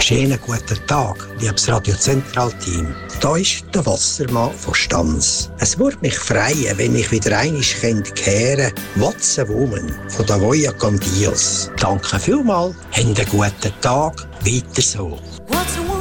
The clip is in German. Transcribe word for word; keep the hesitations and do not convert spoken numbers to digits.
Schönen guten Tag, liebes Radio Zentral-Team. Da ist der Wassermann von Stams. Es würde mich freuen, wenn ich wieder einmal hören könnte, «What's a Woman» von der Voya Condios. Danke vielmals, habt einen guten Tag, weiter so.